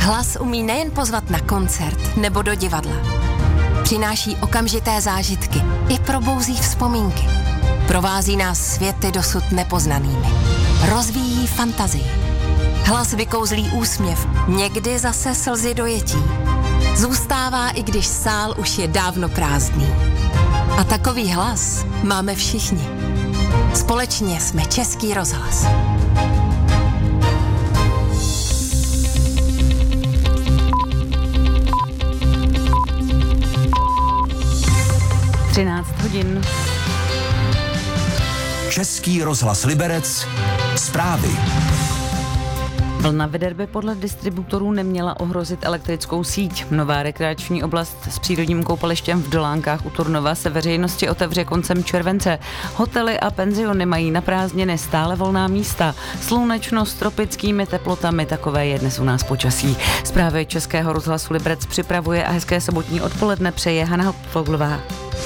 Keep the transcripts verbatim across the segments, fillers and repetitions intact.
Hlas umí nejen pozvat na koncert nebo do divadla. Přináší okamžité zážitky i probouzí vzpomínky. Provází nás světy dosud nepoznanými. Rozvíjí fantazii. Hlas vykouzlí úsměv, někdy zase slzy dojetí. Zůstává, i když sál už je dávno prázdný. A takový hlas máme všichni. Společně jsme Český rozhlas. třináct hodin. Český rozhlas Liberec. Zprávy. Vlna vyderby podle distributorů neměla ohrozit elektrickou síť. Nová rekreační oblast s přírodním koupalištěm v Dolánkách u Turnova se veřejnosti otevře koncem července. Hotely a penziony mají na prázdniny stále volná místa. Slunečno s tropickými teplotami, takové je dnes u nás počasí. Zprávy Českého rozhlasu Liberec připravuje a hezké sobotní odpoledne přeje Hana Hopfoglová.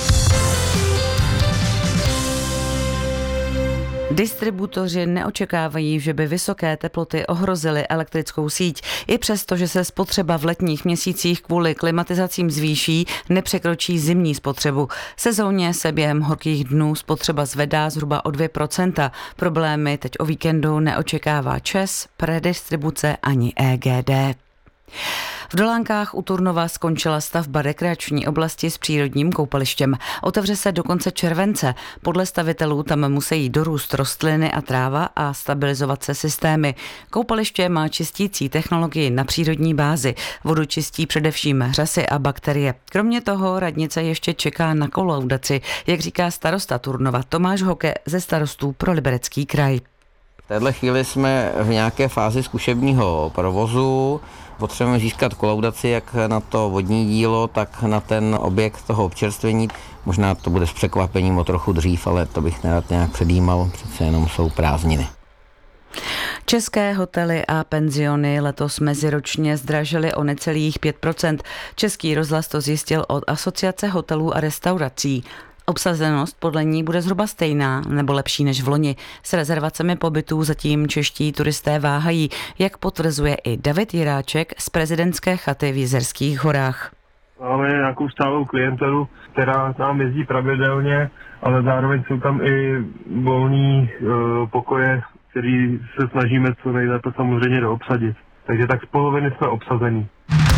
Distributoři neočekávají, že by vysoké teploty ohrozily elektrickou síť. I přesto, že se spotřeba v letních měsících kvůli klimatizacím zvýší, nepřekročí zimní spotřebu. Sezónně se během horkých dnů spotřeba zvedá zhruba o dvě procenta. Problémy teď o víkendu neočekává ČEZ, Predistribuce ani E G D. V Dolánkách u Turnova skončila stavba rekreační oblasti s přírodním koupalištěm. Otevře se do konce července. Podle stavitelů tam musí dorůst rostliny a tráva a stabilizovat se systémy. Koupaliště má čistící technologii na přírodní bázi. Vodu čistí především řasy a bakterie. Kromě toho radnice ještě čeká na kolaudaci, jak říká starosta Turnova Tomáš Hoke ze starostů pro Liberecký kraj. V téhle chvíli jsme v nějaké fázi zkušebního provozu. Potřebujeme získat kolaudaci jak na to vodní dílo, tak na ten objekt toho občerstvení. Možná to bude s překvapením o trochu dřív, ale to bych nerad nějak předjímal, přece jenom jsou prázdniny. České hotely a penziony letos meziročně zdražily o necelých pět procent. Český rozhlas to zjistil od Asociace hotelů a restaurací. Obsazenost podle ní bude zhruba stejná nebo lepší než v loni. S rezervacemi pobytů zatím čeští turisté váhají, jak potvrzuje i David Jiráček z prezidentské chaty v Jizerských horách. Máme nějakou stálou klientelu, která nám jezdí pravidelně, ale zároveň jsou tam i volný e, pokoje, který se snažíme co nejlépe samozřejmě doobsadit. Takže tak z poloviny jsme obsazení.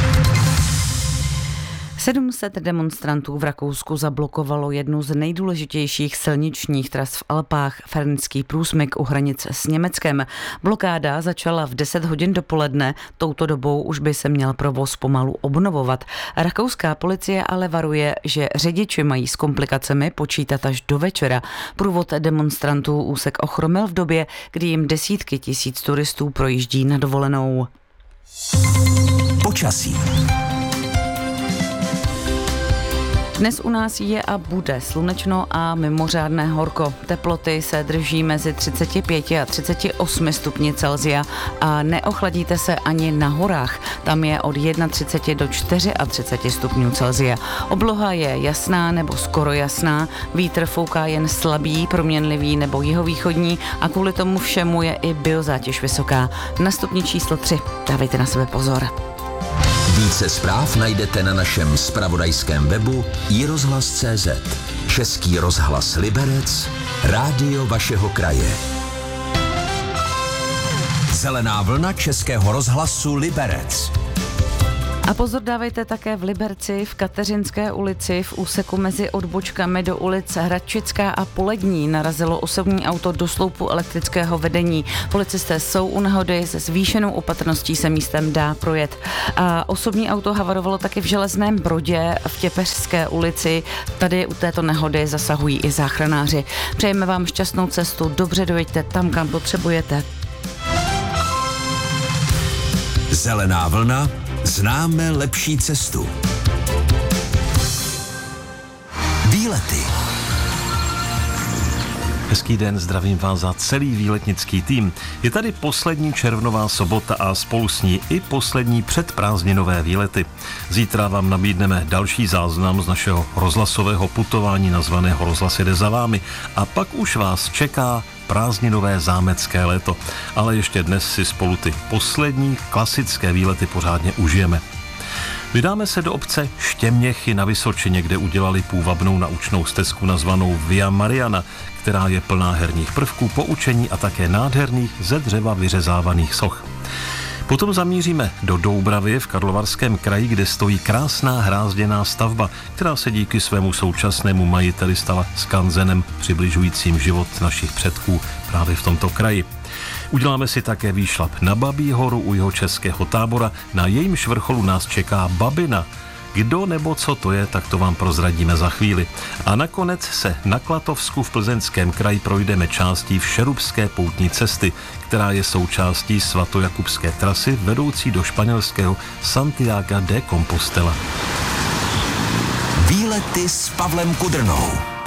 sedm set demonstrantů v Rakousku zablokovalo jednu z nejdůležitějších silničních tras v Alpách, Fernský průsmyk u hranic s Německem. Blokáda začala v deset hodin dopoledne, touto dobou už by se měl provoz pomalu obnovovat. Rakouská policie ale varuje, že řidiči mají s komplikacemi počítat až do večera. Průvod demonstrantů úsek ochromil v době, kdy jim desítky tisíc turistů projíždí na dovolenou. Počasí. Dnes u nás je a bude slunečno a mimořádné horko. Teploty se drží mezi třicet pět a třicet osm stupni Celsia a neochladíte se ani na horách. Tam je od třicet jedna do třicet čtyři stupňů Celsia. Obloha je jasná nebo skoro jasná, vítr fouká jen slabý, proměnlivý nebo jihovýchodní a kvůli tomu všemu je i biozátěž vysoká. Na stupni číslo tři dávejte na sebe pozor. Více zpráv najdete na našem zpravodajském webu i rozhlas tečka cé zet. Český rozhlas Liberec, rádio vašeho kraje. Zelená vlna Českého rozhlasu Liberec. A pozor dávejte také v Liberci, v Kateřinské ulici, v úseku mezi odbočkami do ulic Hradčická a Polední narazilo osobní auto do sloupu elektrického vedení. Policisté jsou u nehody, se zvýšenou opatrností se místem dá projet. A osobní auto havarovalo taky v Železném Brodě v Těpeřské ulici. Tady u této nehody zasahují i záchranáři. Přejeme vám šťastnou cestu, dobře dojeďte tam, kam potřebujete. Zelená vlna. Známe lepší cestu. Výlety. Hezký den, zdravím vás za celý výletnický tým. Je tady poslední červnová sobota a spolu s ní i poslední předprázdninové výlety. Zítra vám nabídneme další záznam z našeho rozhlasového putování nazvaného Rozhlas jede za vámi a pak už vás čeká prázdninové zámecké léto. Ale ještě dnes si spolu ty poslední klasické výlety pořádně užijeme. Vydáme se do obce Štěměchy na Vysočině, kde udělali půvabnou naučnou stezku nazvanou Via Mariana, která je plná herních prvků, poučení a také nádherných ze dřeva vyřezávaných soch. Potom zamíříme do Doubravy v Karlovarském kraji, kde stojí krásná hrázděná stavba, která se díky svému současnému majiteli stala skanzenem přibližujícím život našich předků právě v tomto kraji. Uděláme si také výšlap na Babí horu u Jihočeského Tábora, na jejímž vrcholu nás čeká babina. Kdo nebo co to je, tak to vám prozradíme za chvíli. A nakonec se na Klatovsku v Plzeňském kraji projdeme částí Všerubské poutní cesty, která je součástí svatojakubské trasy vedoucí do španělského Santiago de Compostela. Výlety s Pavlem Kudrnou.